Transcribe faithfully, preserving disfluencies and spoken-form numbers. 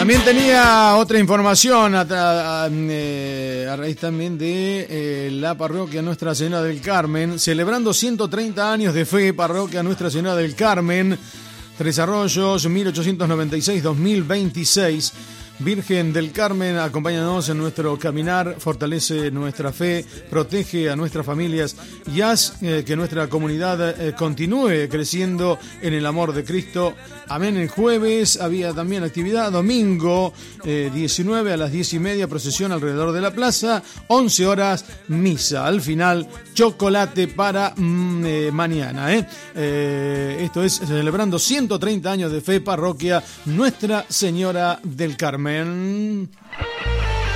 También tenía otra información a, a, a, eh, a raíz también de eh, la parroquia Nuestra Señora del Carmen, celebrando ciento treinta años de fe, parroquia Nuestra Señora del Carmen, Tres Arroyos, mil ochocientos noventa y seis a dos mil veintiséis. Virgen del Carmen, acompáñanos en nuestro caminar, fortalece nuestra fe, protege a nuestras familias y haz eh, que nuestra comunidad eh, continúe creciendo en el amor de Cristo. Amén. El jueves había también actividad, domingo eh, diecinueve a las diez y media, procesión alrededor de la plaza, once horas misa. Al final, chocolate para mm, eh, mañana. ¿eh? Eh, esto es celebrando ciento treinta años de fe, parroquia Nuestra Señora del Carmen.